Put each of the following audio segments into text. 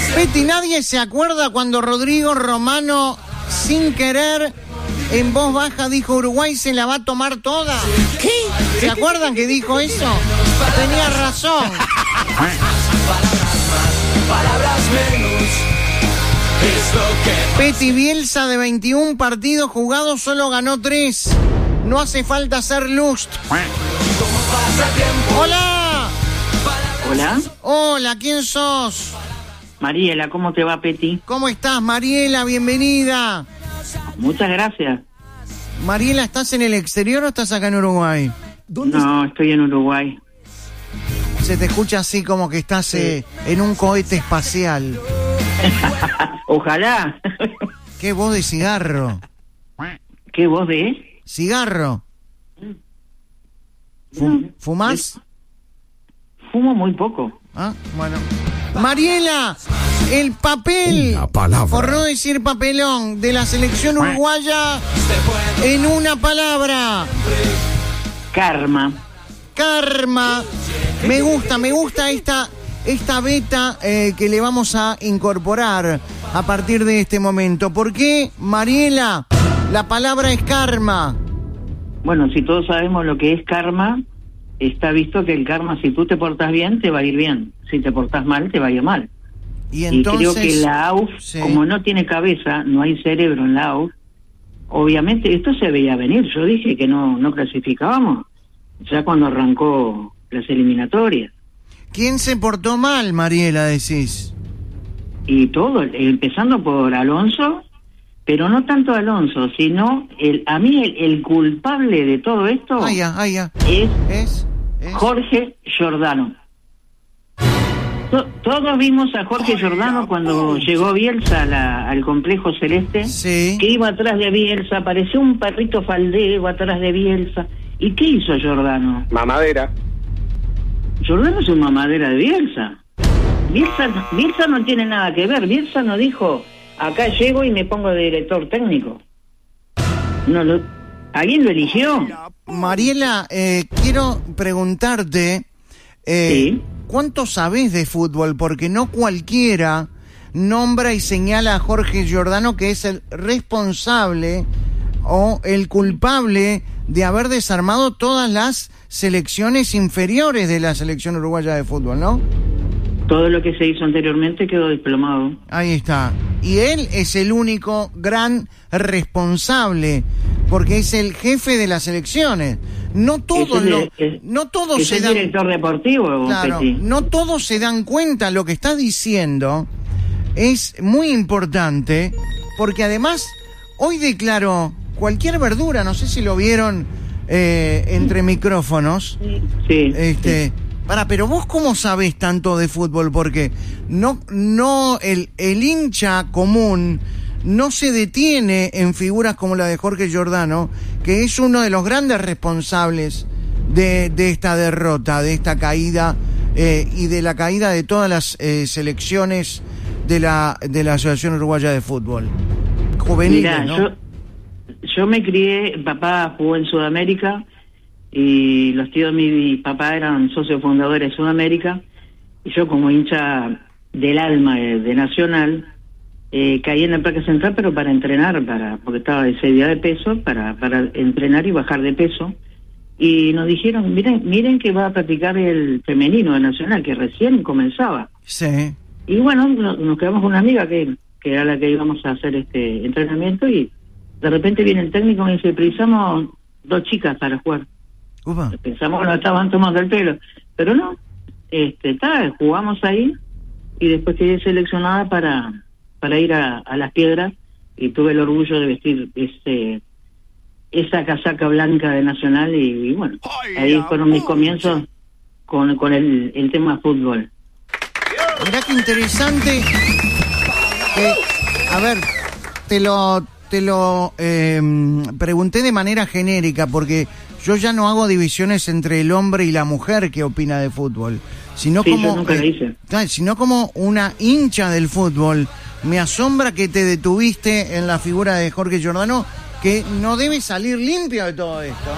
Peti, ¿nadie se acuerda cuando Rodrigo Romano, sin querer, en voz baja dijo Uruguay se la va a tomar toda? ¿Qué? ¿Se acuerdan que dijo eso? Tenía razón. Palabras menos es lo que... Peti, Bielsa de 21 partidos jugados solo ganó 3. No hace falta ser Lust. ¡Hola! Hola, Hola, ¿quién sos? Mariela, ¿cómo te va, Peti? ¿Cómo estás, Mariela? Bienvenida. Muchas gracias. Mariela, ¿estás en el exterior o estás acá en Uruguay? No, estoy en Uruguay. Se te escucha así como que estás en un cohete espacial. Ojalá. ¿Qué voz de cigarro? ¿Qué voz de? ¿Cigarro? ¿Fumás? Fumo muy poco. Ah, bueno. Mariela, el papel, Una palabra. por no decir papelón, de la selección uruguaya en una palabra. Karma. Karma. Me gusta esta beta que le vamos a incorporar a partir de este momento. ¿Por qué, Mariela, la palabra es karma? Bueno, si todos sabemos lo que es karma, está visto que el karma, si tú te portas bien, te va a ir bien. Si te portas mal, te va a ir mal. Y entonces, creo que la AUF, sí, como no tiene cabeza, no hay cerebro en la AUF, obviamente esto se veía venir. Yo dije que no clasificábamos ya cuando arrancó las eliminatorias. ¿quién se portó mal, Mariela, decís? Y todo, empezando por Alonso, pero no tanto Alonso, sino a mí el culpable de todo esto es Jorge Giordano. Todos vimos a Jorge Giordano cuando llegó Bielsa al complejo celeste, sí, que iba atrás de Bielsa, parecía un perrito faldero atrás de Bielsa. ¿Y qué hizo Giordano? Mamadera. Giordano es una mamadera de Bielsa. Bielsa no tiene nada que ver. Bielsa no dijo, acá llego y me pongo de director técnico. ¿Alguien lo eligió? Mariela, quiero preguntarte, Sí. ¿cuánto sabés de fútbol? Porque no cualquiera nombra y señala a Jorge Giordano que es el responsable o el culpable de haber desarmado todas las selecciones inferiores de la selección uruguaya de fútbol, ¿no? Todo lo que se hizo anteriormente quedó desplomado. Ahí está. Y él es el único gran responsable, porque es el jefe de las selecciones. No todos se dan, director deportivo, claro, Peti. no todos se dan cuenta. Lo que está diciendo es muy importante, porque además hoy declaró cualquier verdura, no sé si lo vieron entre micrófonos. Sí. Pero vos cómo sabés tanto de fútbol, porque el hincha común no se detiene en figuras como la de Jorge Giordano, que es uno de los grandes responsables de esta derrota, de esta caída y de la caída de todas las selecciones de la Asociación Uruguaya de Fútbol juveniles. Mirá, ¿no? yo me crié, papá jugó en Sudamérica y los tíos de mi papá eran socios fundadores de Sudamérica, y yo como hincha del alma de Nacional caí en el Parque Central, pero para entrenar, porque estaba de excedida de peso, para entrenar y bajar de peso, y nos dijeron, miren que va a practicar el femenino de Nacional, que recién comenzaba. Sí. Y bueno, nos quedamos con una amiga que era la que íbamos a hacer este entrenamiento, y de repente viene el técnico y me dice, precisamos 2 chicas para jugar. Upa. Pensamos que nos estaban tomando el pelo, pero no, jugamos ahí, y después quedé seleccionada para ir a Las Piedras, y tuve el orgullo de vestir esa casaca blanca de Nacional, y bueno, ahí fueron mis comienzos con el tema fútbol. Mirá qué interesante. A ver, te lo pregunté de manera genérica, porque yo ya no hago divisiones entre el hombre y la mujer que opina de fútbol, sino Sí, como yo nunca lo hice. sino como una hincha del fútbol. Me asombra que te detuviste en la figura de Jorge Giordano, que no debe salir limpio de todo esto,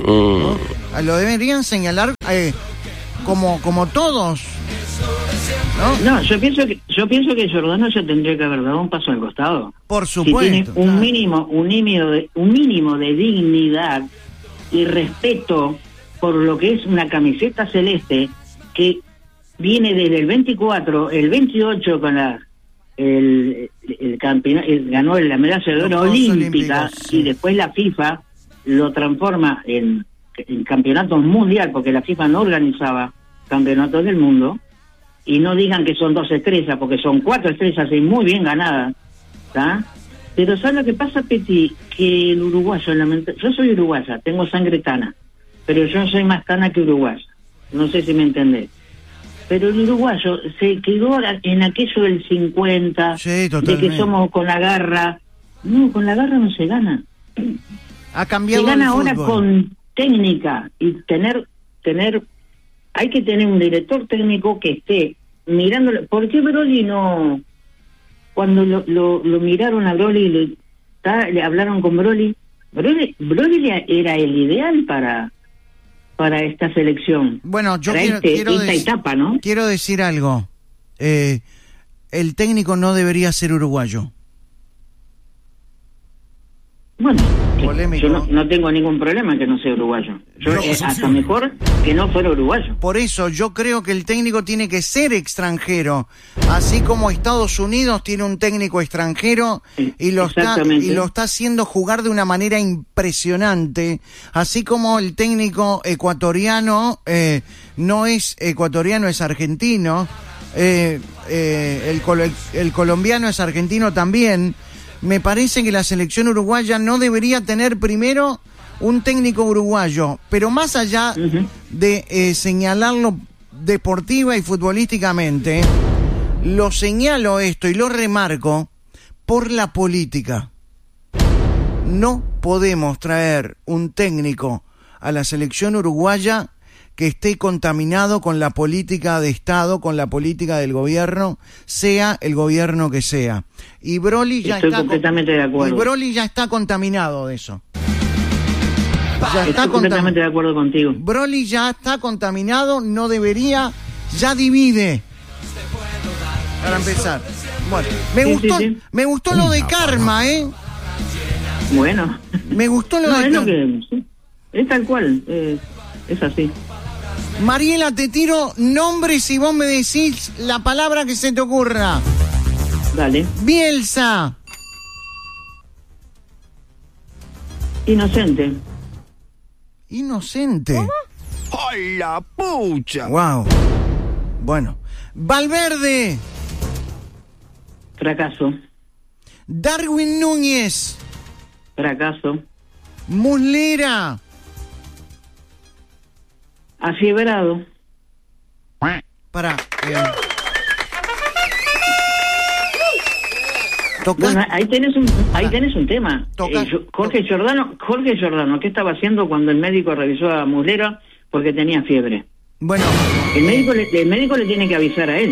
¿no? Lo deberían señalar como todos. No, yo pienso que Giordano ya tendría que haber dado un paso al costado. Por supuesto. Si tiene un mínimo de dignidad y respeto por lo que es una camiseta celeste que viene desde el 24, el 28 con el campeonato, ganó la medalla de oro olímpica, sí. Y después la FIFA lo transforma en campeonatos mundial, porque la FIFA no organizaba campeonatos del mundo. Y no digan que son 2 estrellas, porque son 4 estrellas y muy bien ganadas, ¿está? Pero ¿sabes lo que pasa, Peti? Que el uruguayo, yo soy uruguaya, tengo sangre tana, pero yo soy más tana que uruguaya, no sé si me entendés. Pero el uruguayo se quedó en aquello del 50, sí, de que somos con la garra. No, con la garra no se gana. Ha cambiado. Se gana ahora con técnica y tener hay que tener un director técnico que esté mirándolo. ¿Por qué Broly no? Cuando lo miraron a Broly, le hablaron con Broly. Broly era el ideal para esta selección. Bueno, yo esta etapa, ¿no? Quiero decir algo. El técnico no debería ser uruguayo. Bueno, yo no tengo ningún problema en que no sea uruguayo. Hasta mejor que no fuera uruguayo. Por eso yo creo que el técnico tiene que ser extranjero, así como Estados Unidos tiene un técnico extranjero y lo está haciendo jugar de una manera impresionante, así como el técnico ecuatoriano no es ecuatoriano, es argentino, el colombiano es argentino también. Me parece que la selección uruguaya no debería tener primero un técnico uruguayo, pero más allá de señalarlo deportiva y futbolísticamente, lo señalo esto y lo remarco por la política. No podemos traer un técnico a la selección uruguaya que esté contaminado con la política de Estado, con la política del gobierno, sea el gobierno que sea. Y Broly ya Estoy completamente de acuerdo. Y Broly ya está contaminado de eso. Estoy completamente de acuerdo contigo. Broly ya está contaminado, no debería, ya divide. Para empezar. Bueno, me gustó lo de Karma, ¿eh? Bueno. Me gustó lo de Karma. Es tal cual, es así. Mariela, te tiro nombres y vos me decís la palabra que se te ocurra. Dale. Bielsa. Inocente. ¿Cómo? ¡Ay, la pucha! Wow. Bueno. Valverde. Fracaso. Darwin Núñez. Fracaso. Muslera. Afiebrado. Pará. Bueno, ahí tenés un tema. Jorge Giordano, ¿qué estaba haciendo cuando el médico revisó a Muslera porque tenía fiebre? Bueno, el médico le tiene que avisar a él.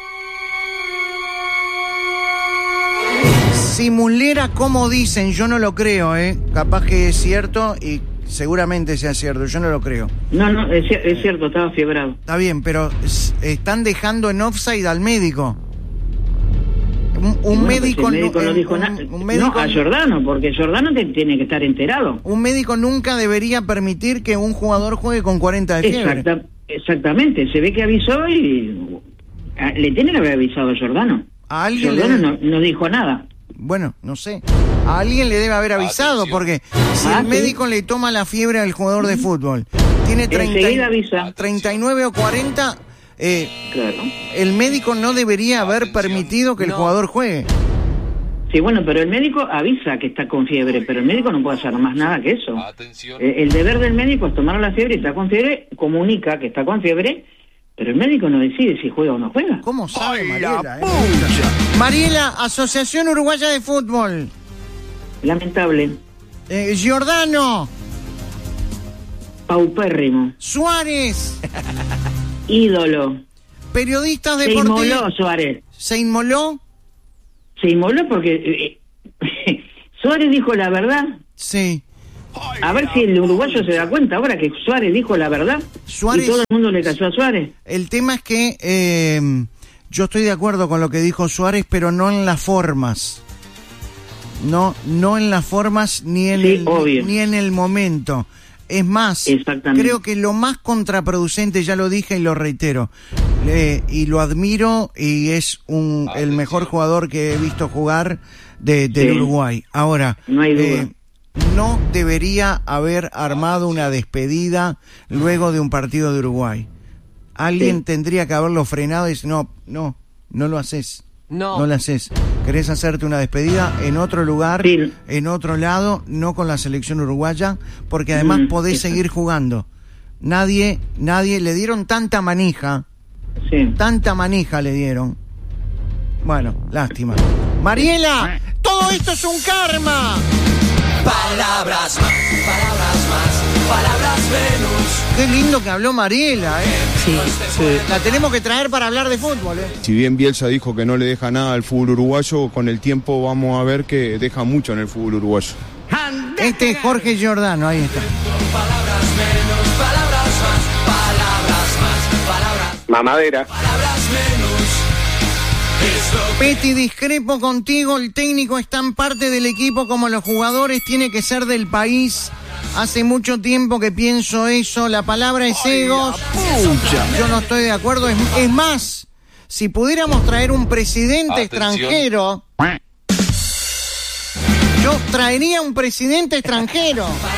Si Muslera, como dicen, yo no lo creo, capaz que es cierto y seguramente sea cierto, yo no lo creo. No, es cierto, estaba fiebrado. Está bien, pero están dejando en offside al médico. Un médico no dijo nada. No, a Giordano, porque Giordano tiene que estar enterado. Un médico nunca debería permitir que un jugador juegue con 40 de fiebre. Exactamente, se ve que avisó y le tiene que haber avisado a Giordano. ¿A alguien Giordano no dijo nada. Bueno, no sé. A alguien le debe haber avisado, porque si el médico le toma la fiebre al jugador de fútbol, tiene 39 o 40, claro. El médico no debería haber permitido que el jugador juegue. Sí, bueno, pero el médico avisa que está con fiebre, pero el médico no puede hacer más nada que eso. El deber del médico es tomar la fiebre y está con fiebre, comunica que está con fiebre, pero el médico no decide si juega o no juega. ¿Cómo sabe, Mariela? Mariela, Asociación Uruguaya de Fútbol. Lamentable. Giordano. Paupérrimo. Suárez. Ídolo. Periodistas deportivos. Se inmoló Suárez. ¿Se inmoló? Se inmoló porque Suárez dijo la verdad. Sí. A ver si el uruguayo se da cuenta ahora que Suárez dijo la verdad. Suárez, y todo el mundo le cayó a Suárez. El tema es que Yo estoy de acuerdo con lo que dijo Suárez, pero no en las formas. No en las formas ni en el momento. Es más, creo que lo más contraproducente, ya lo dije y lo reitero, y lo admiro, y es el mejor jugador que he visto jugar del Uruguay. Ahora, no hay duda. No debería haber armado una despedida luego de un partido de Uruguay. Alguien tendría que haberlo frenado y decir, no lo haces. No lo haces. ¿Querés hacerte una despedida en otro lugar, en otro lado, no con la selección uruguaya? Porque además podés seguir jugando. Nadie le dieron tanta manija. Tanta manija le dieron. Bueno, lástima. Mariela, todo esto es un karma. Palabras más, palabras menos. Qué lindo que habló Mariela, Sí. La tenemos que traer para hablar de fútbol, Si bien Bielsa dijo que no le deja nada al fútbol uruguayo, con el tiempo vamos a ver que deja mucho en el fútbol uruguayo. Este es Jorge Giordano, ahí está. Palabras menos, palabras más, palabras. Mamadera. Palabras menos. Peti, discrepo contigo, el técnico es tan parte del equipo como los jugadores, tiene que ser del país. Hace mucho tiempo que pienso eso, la palabra es egos. Yo no estoy de acuerdo, es más, si pudiéramos traer un presidente extranjero, yo traería un presidente extranjero.